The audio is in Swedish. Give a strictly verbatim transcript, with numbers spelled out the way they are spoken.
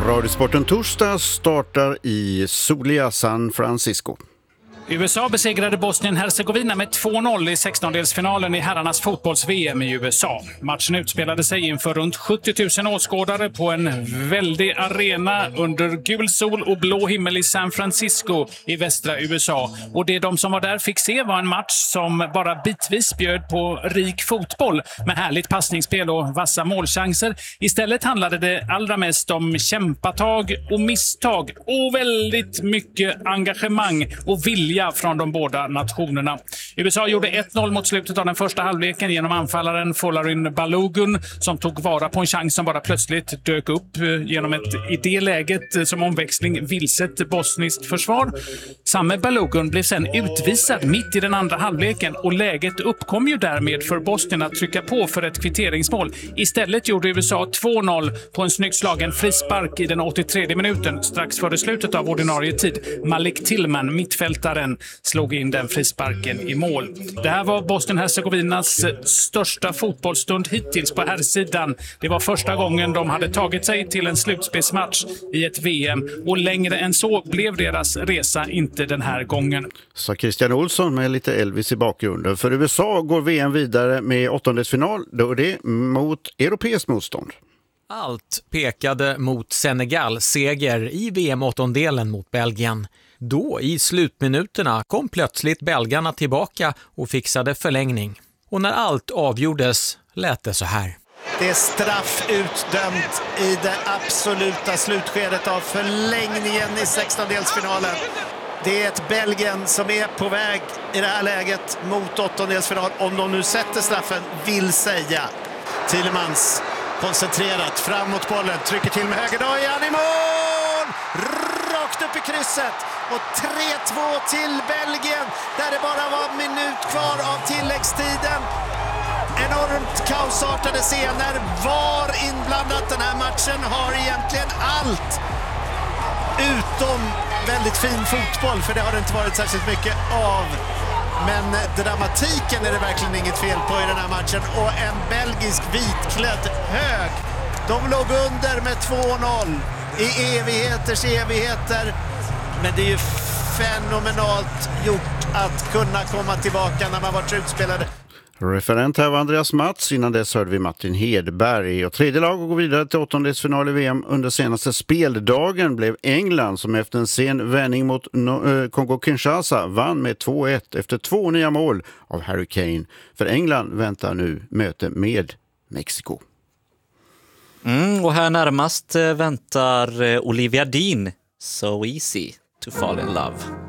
Radiosporten torsdag startar i soliga San Francisco. U S A besegrade Bosnien-Hercegovina med två noll i sextondelsfinalen i herrarnas fotbolls-V M i U S A. Matchen utspelade sig inför runt sjuttio tusen åskådare på en väldig arena under gul sol och blå himmel i San Francisco i västra U S A. Och det de som var där fick se var en match som bara bitvis bjöd på rik fotboll med härligt passningsspel och vassa målchanser. Istället handlade det allra mest om kämpatag och misstag och väldigt mycket engagemang och vilja från de båda nationerna. U S A gjorde ett noll mot slutet av den första halvleken genom anfallaren Folarin Balogun som tog vara på en chans som bara plötsligt dök upp genom ett i det läget som omväxling vilset bosniskt försvar. Samme Balogun blev sen utvisad mitt i den andra halvleken och läget uppkom ju därmed för Bosnien att trycka på för ett kvitteringsmål. Istället gjorde U S A två noll på en snyggt slagen frispark i den åttiotrettonde minuten strax före slutet av ordinarie tid. Malik Tillman, mittfältaren, slog in den frisparken i mål. Det här var Bosnien-Hercegovinas största fotbollsstund hittills på här sidan. Det var första gången de hade tagit sig till en slutspelsmatch i ett V M och längre än så blev deras resa inte den här gången. Så Christian Olsson med lite Elvis i bakgrunden. För U S A går V M vidare med åttondelsfinal, då är det mot europeiskt motstånd. Allt pekade mot Senegal seger i V M-åttondelen mot Belgien. Då i slutminuterna kom plötsligt belgarna tillbaka och fixade förlängning. Och när allt avgjordes lät det så här. Det är straff utdömt i det absoluta slutskedet av förlängningen i sextondelsfinalen. Det är ett Belgien som är på väg i det här läget mot åttondelsfinal. Om de nu sätter straffen, vill säga. Tielemans koncentrerat framåt bollen, trycker till med höger, då är han i mål! Rakt upp i krysset och tre två till Belgien där det bara var en minut kvar av tilläggstiden. Enormt kaosartade scener, var inblandat. Den här matchen har egentligen allt utom väldigt fin fotboll, för det har det inte varit särskilt mycket av. Men dramatiken är det verkligen inget fel på i den här matchen. Och en belgisk vitklädd hög. De låg under med två noll i evigheters evigheter. Men det är ju fenomenalt gjort att kunna komma tillbaka när man varit utspelade. Referent här var Andreas Mats. Innan dess hörde vi Martin Hedberg. Och tredje lag går vidare till åttondelsfinal i V M. Under senaste speldagen blev England, som efter en sen vändning mot Kongo-Kinshasa vann med två ett efter två nya mål av Harry Kane. För England väntar nu möte med Mexiko. Mm, och här närmast väntar Olivia Dean, So Easy to Fall in Love.